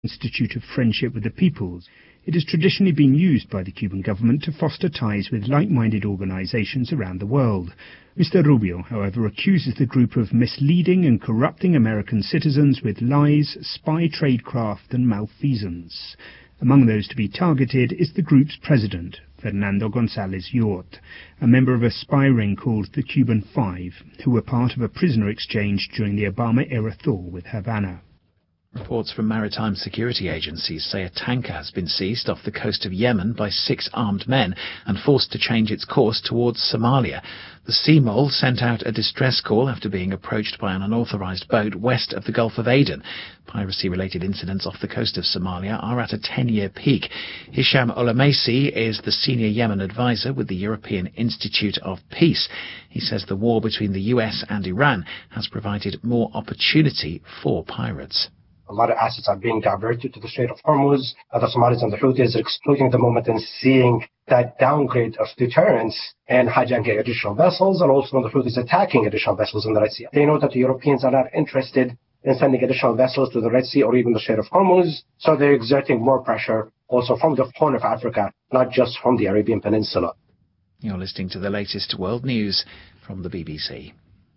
Institute of Friendship with the Peoples. It has traditionally been used by the Cuban government to foster ties with like-minded organizations around the world. Mr. Rubio, however, accuses the group of misleading and corrupting American citizens with lies, spy tradecraft and malfeasance. Among those to be targeted is the group's president, Fernando González Yort, a member of a spy ring called the Cuban Five, who were part of a prisoner exchange during the Obama-era thaw with Havana. Reports from maritime security agencies say a tanker has been seized off the coast of Yemen by 6 armed men and forced to change its course towards Somalia. The Sea Mole sent out a distress call after being approached by an unauthorized boat west of the Gulf of Aden. Piracy-related incidents off the coast of Somalia are at a 10-year peak. Hisham Olamesi is the senior Yemen advisor with the European Institute of Peace. He says the war between the US and Iran has provided more opportunity for pirates. A lot of assets are being diverted to the Strait of Hormuz. The Somalis and the Houthis are exploiting the moment and seeing that downgrade of deterrence and hijacking additional vessels, and also the Houthis attacking additional vessels in the Red Sea. They know that the Europeans are not interested in sending additional vessels to the Red Sea or even the Strait of Hormuz, so they're exerting more pressure also from the Horn of Africa, not just from the Arabian Peninsula. You're listening to the latest world news from the BBC.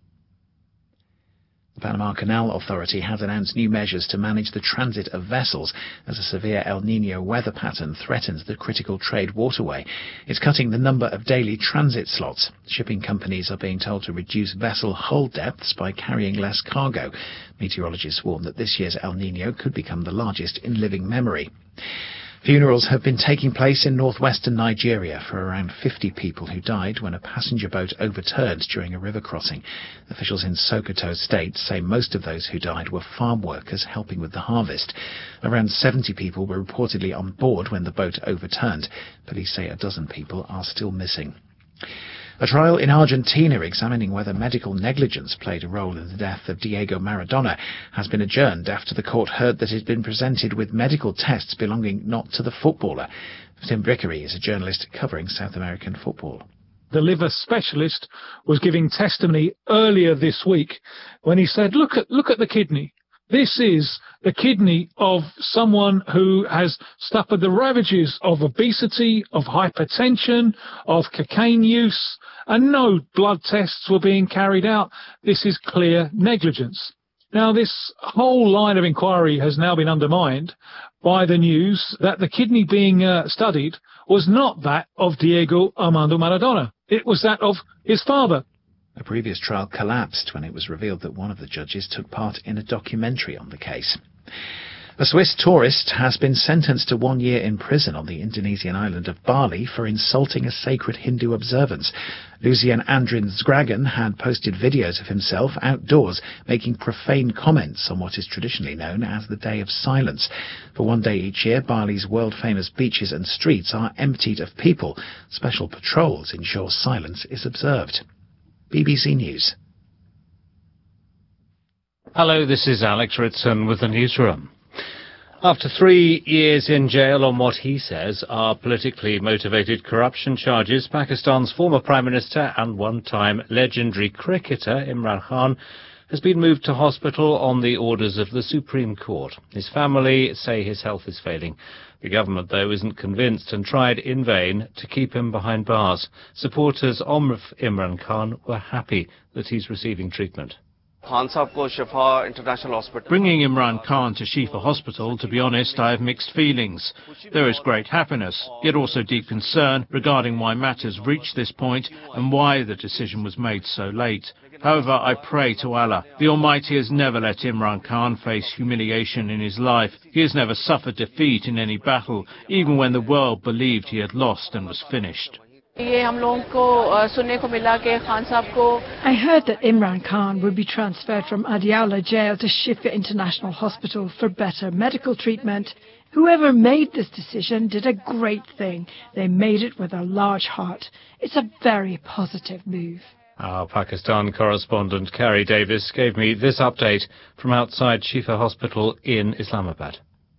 The Panama Canal Authority has announced new measures to manage the transit of vessels as a severe El Niño weather pattern threatens the critical trade waterway. It's cutting the number of daily transit slots. Shipping companies are being told to reduce vessel hull depths by carrying less cargo. Meteorologists warn that this year's El Niño could become the largest in living memory. Funerals have been taking place in northwestern Nigeria for around 50 people who died when a passenger boat overturned during a river crossing. Officials in Sokoto State say most of those who died were farm workers helping with the harvest. Around 70 people were reportedly on board when the boat overturned. Police say a dozen people are still missing. A trial in Argentina examining whether medical negligence played a role in the death of Diego Maradona has been adjourned after the court heard that it had been presented with medical tests belonging not to the footballer. Tim Vickery is a journalist covering South American football. The liver specialist was giving testimony earlier this week when he said, look at the kidney. This is the kidney of someone who has suffered the ravages of obesity, of hypertension, of cocaine use, and no blood tests were being carried out. This is clear negligence. Now, this whole line of inquiry has now been undermined by the news that the kidney being studied was not that of Diego Armando Maradona. It was that of his father. A previous trial collapsed when it was revealed that one of the judges took part in a documentary on the case. A Swiss tourist has been sentenced to 1 year in prison on the Indonesian island of Bali for insulting a sacred Hindu observance. Lucian Andrin Zgragan had posted videos of himself outdoors making profane comments on what is traditionally known as the Day of Silence. For 1 day each year, Bali's world-famous beaches and streets are emptied of people. Special patrols ensure silence is observed. BBC News. Hello, this is Alex Ritson with the newsroom. After 3 years in jail on what he says are politically motivated corruption charges, Pakistan's former Prime Minister and one-time legendary cricketer Imran Khan has been moved to hospital on the orders of the Supreme Court. His family say his health is failing. The government, though, isn't convinced and tried in vain to keep him behind bars. Supporters of Imran Khan were happy that he's receiving treatment. Bringing Imran Khan to Shifa Hospital, to be honest, I have mixed feelings. There is great happiness, yet also deep concern regarding why matters reached this point and why the decision was made so late. However, I pray to Allah. The Almighty has never let Imran Khan face humiliation in his life. He has never suffered defeat in any battle, even when the world believed he had lost and was finished. I heard that Imran Khan would be transferred from Adiala jail to Shifa International Hospital for better medical treatment. Whoever made this decision did a great thing. They made it with a large heart. It's a very positive move. Our Pakistan correspondent Carrie Davis gave me this update from outside Shifa Hospital in Islamabad.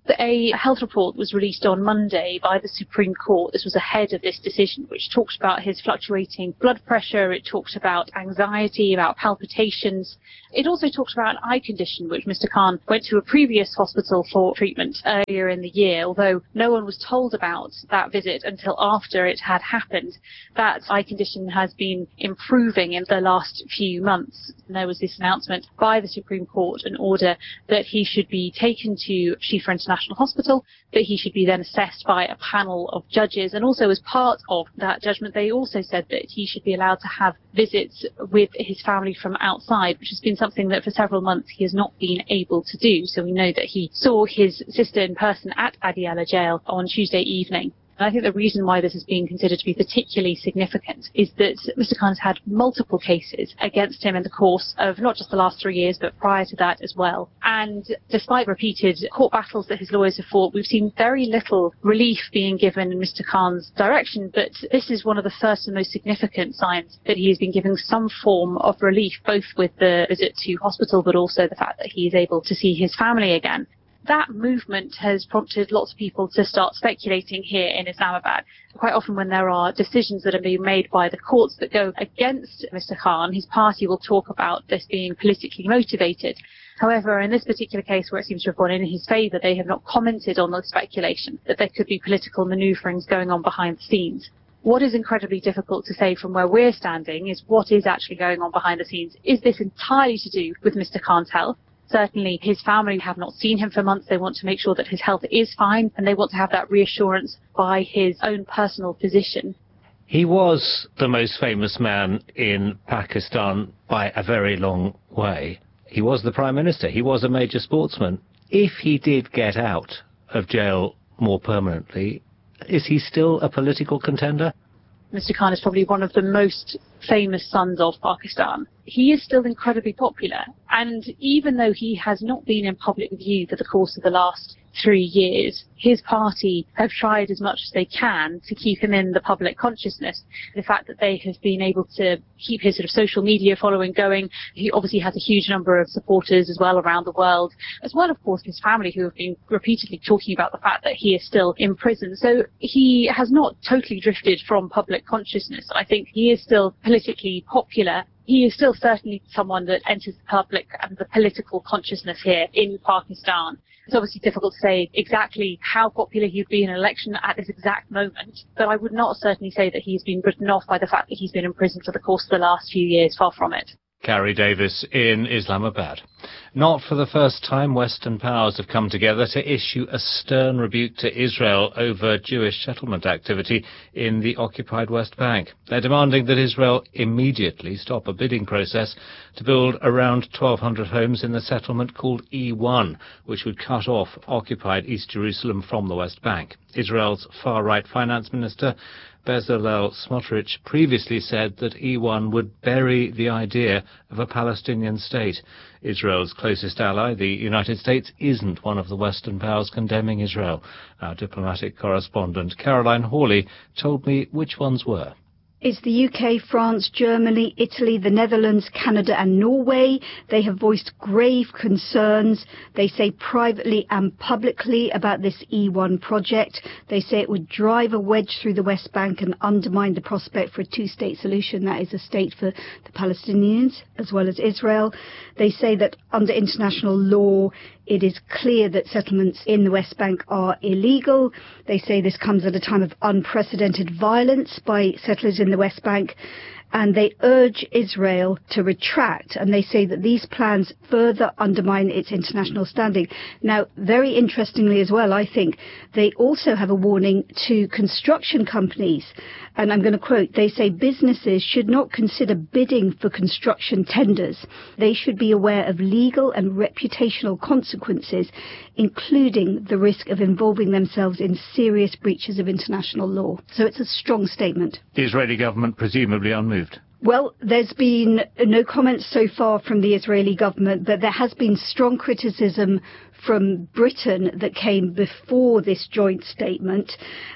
A health report was released on Monday by the Supreme Court. This was ahead of this decision, which talked about his fluctuating blood pressure. It talked about anxiety, about palpitations. It also talked about an eye condition, which Mr. Khan went to a previous hospital for treatment earlier in the year, although no one was told about that visit until after it had happened. That eye condition has been improving in the last few months. And there was this announcement by the Supreme Court, an order that he should be taken to Shifa International Hospital, that he should be then assessed by a panel of judges. And also as part of that judgment, they also said that he should be allowed to have visits with his family from outside, which has been something that for several months he has not been able to do. So we know that he saw his sister in person at Adiala jail on Tuesday evening. And I think the reason why this is being considered to be particularly significant is that Mr. Khan has had multiple cases against him in the course of not just the last 3 years, but prior to that as well. And despite repeated court battles that his lawyers have fought, we've seen very little relief being given in Mr. Khan's direction. But this is one of the first and most significant signs that he has been given some form of relief, both with the visit to hospital, but also the fact that he is able to see his family again. That movement has prompted lots of people to start speculating here in Islamabad. Quite often when there are decisions that are being made by the courts that go against Mr. Khan, his party will talk about this being politically motivated. However, in this particular case where it seems to have gone in his favour, they have not commented on the speculation that there could be political manoeuvrings going on behind the scenes. What is incredibly difficult to say from where we're standing is what is actually going on behind the scenes. Is this entirely to do with Mr. Khan's health? Certainly his family have not seen him for months. They want to make sure that his health is fine, and they want to have that reassurance by his own personal physician. He was the most famous man in Pakistan by a very long way. He was the Prime Minister. He was a major sportsman. If he did get out of jail more permanently, is he still a political contender? Mr. Khan is probably one of the most famous sons of Pakistan. He is still incredibly popular, and even though he has not been in public view for the course of the last 3 years, his party have tried as much as they can to keep him in the public consciousness. The fact that they have been able to keep his sort of social media following going, he obviously has a huge number of supporters as well around the world, as well, of course, his family, who have been repeatedly talking about the fact that he is still in prison. So he has not totally drifted from public consciousness. I think he is still politically popular. He is still certainly someone that enters the public and the political consciousness here in Pakistan. It's obviously difficult to say exactly how popular he would be in an election at this exact moment, but I would not certainly say that he's been written off by the fact that he's been in prison for the course of the last few years. Far from it. Carrie Davis in Islamabad. Not for the first time, Western powers have come together to issue a stern rebuke to Israel over Jewish settlement activity in the occupied West Bank. They're demanding that Israel immediately stop a bidding process to build around 1,200 homes in the settlement called E1, which would cut off occupied East Jerusalem from the West Bank. Israel's far-right finance minister Bezalel Smotrich previously said that E1 would bury the idea of a Palestinian state. Israel's closest ally, the United States, isn't one of the Western powers condemning Israel. Our diplomatic correspondent Caroline Hawley told me which ones were. It's the UK, France, Germany, Italy, the Netherlands, Canada and Norway. They have voiced grave concerns. They say privately and publicly about this E1 project. They say it would drive a wedge through the West Bank and undermine the prospect for a two-state solution. That is a state for the Palestinians as well as Israel. They say that under international law, it is clear that settlements in the West Bank are illegal. They say this comes at a time of unprecedented violence by settlers in the West Bank, and they urge Israel to retract, and they say that these plans further undermine its international standing. Now, very interestingly as well, I think, they also have a warning to construction companies, and I'm going to quote, they say businesses should not consider bidding for construction tenders. They should be aware of legal and reputational consequences, including the risk of involving themselves in serious breaches of international law. So it's a strong statement. The Israeli government presumably unmoved. Well, there's been no comments so far from the Israeli government, but there has been strong criticism from Britain that came before this joint statement,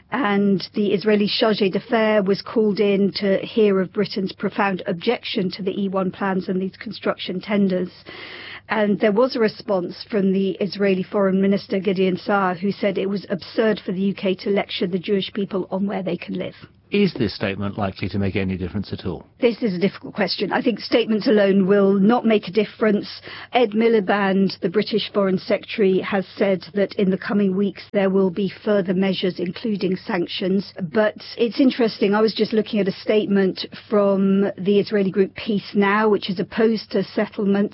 and the Israeli Chargé d'Affaires was called in to hear of Britain's profound objection to the E1 plans and these construction tenders. And there was a response from the Israeli Foreign Minister Gideon Saar, who said it was absurd for the UK to lecture the Jewish people on where they can live. Is this statement likely to make any difference at all? This is a difficult question. I think statements alone will not make a difference. Ed Miliband, the British Foreign Secretary, has said that in the coming weeks there will be further measures, including sanctions. But it's interesting. I was just looking at a statement from the Israeli group Peace Now, which is opposed to settlements,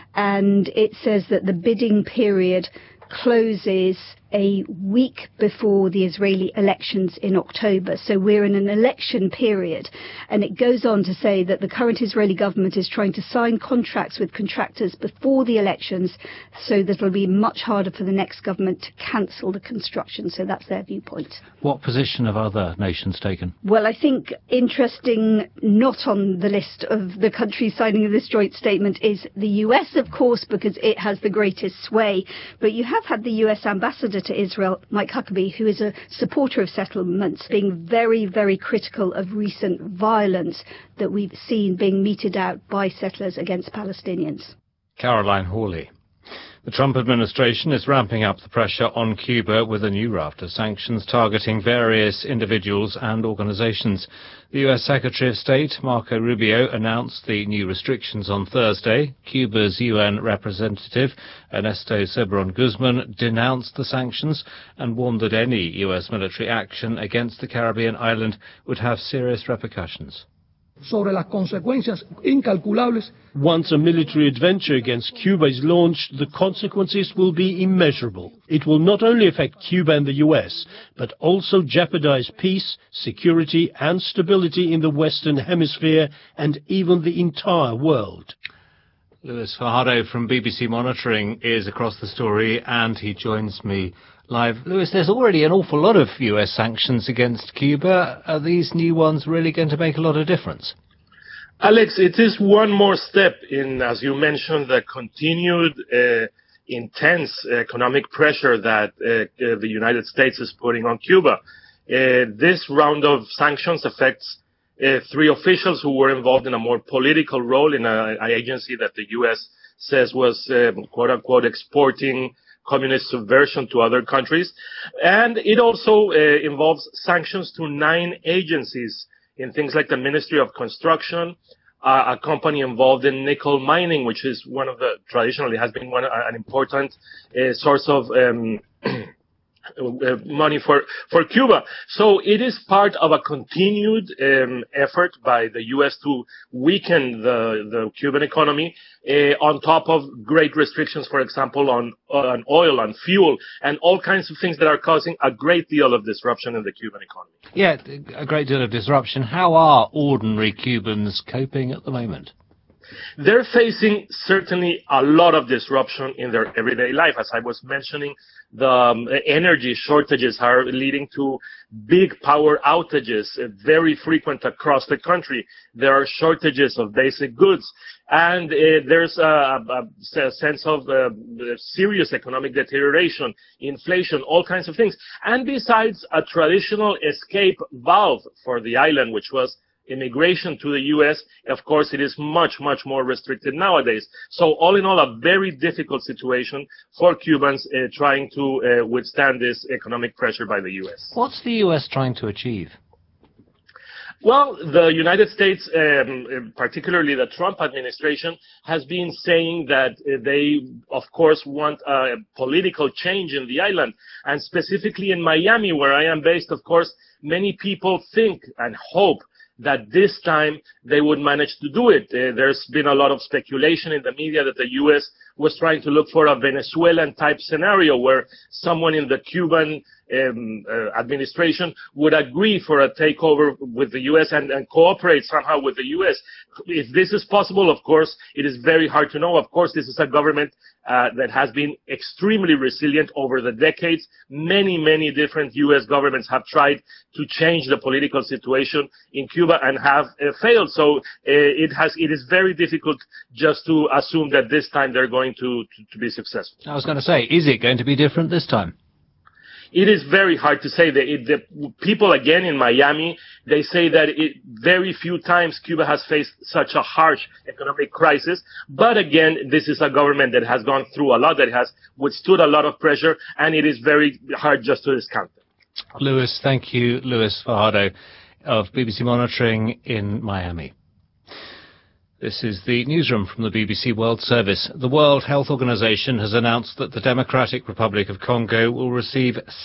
and it says that the bidding period closes a week before the Israeli elections in October. So we're in an election period. And it goes on to say that the current Israeli government is trying to sign contracts with contractors before the elections so that it'll be much harder for the next government to cancel the construction. So that's their viewpoint. What position have other nations taken? Well, I think interesting, not on the list of the countries signing this joint statement, is the US, of course, because it has the greatest sway. But you have had the US ambassador to Israel, Mike Huckabee, who is a supporter of settlements, being very, very critical of recent violence that we've seen being meted out by settlers against Palestinians. Caroline Hawley. The Trump administration is ramping up the pressure on Cuba with a new raft of sanctions targeting various individuals and organizations. The U.S. Secretary of State, Marco Rubio, announced the new restrictions on Thursday. Cuba's UN representative, Ernesto Ceberon Guzman, denounced the sanctions and warned that any U.S. military action against the Caribbean island would have serious repercussions. Sobre las consecuencias incalculables. Once a military adventure against Cuba is launched, the consequences will be immeasurable. It will not only affect Cuba and the US, but also jeopardize peace, security and stability in the Western Hemisphere and even the entire world. Luis Fajardo from BBC Monitoring is across the story, and he joins me live. Luis, there's already an awful lot of US sanctions against Cuba. Are these new ones really going to make a lot of difference? Alex, it is one more step in, as you mentioned, the continued intense economic pressure that the United States is putting on Cuba. This round of sanctions affects 3 officials who were involved in a more political role in an agency that the U.S. says was, quote-unquote, exporting communist subversion to other countries. And it also involves sanctions to 9 agencies in things like the Ministry of Construction, a company involved in nickel mining, which is one of the, traditionally has been an important source of money for Cuba. So it is part of a continued effort by the U.S. to weaken the Cuban economy, on top of great restrictions, for example, on oil, on fuel, and all kinds of things that are causing a great deal of disruption in the Cuban economy. Yeah, a great deal of disruption. How are ordinary Cubans coping at the moment? They're facing certainly a lot of disruption in their everyday life. As I was mentioning, the energy shortages are leading to big power outages, very frequent across the country. There are shortages of basic goods, and there's a sense of serious economic deterioration, inflation, all kinds of things. And besides, a traditional escape valve for the island, which was immigration to the U.S., of course, it is much, much more restricted nowadays. So all in all, a very difficult situation for Cubans trying to withstand this economic pressure by the U.S. What's the U.S. trying to achieve? Well, the United States, particularly the Trump administration, has been saying that they, of course, want a political change in the island. And specifically in Miami, where I am based, of course, many people think and hope that this time they would manage to do it. There's been a lot of speculation in the media that the U.S. was trying to look for a Venezuelan-type scenario where someone in the Cuban administration would agree for a takeover with the U.S. and cooperate somehow with the U.S. If this is possible, of course, it is very hard to know. Of course, this is a government that has been extremely resilient over the decades. Many, many different U.S. governments have tried to change the political situation in Cuba and have failed. So it is very difficult just to assume that this time they're going to be successful. I was going to say, is it going to be different this time? it is very hard to say. The people, again, in Miami, they say that very few times Cuba has faced such a harsh economic crisis. But again, this is a government that has gone through a lot, that has withstood a lot of pressure, and it is very hard just to discount it. Luis, thank you. Luis Fajardo of BBC Monitoring in Miami. This is the newsroom from the BBC World Service. The World Health Organization has announced that the Democratic Republic of Congo will receive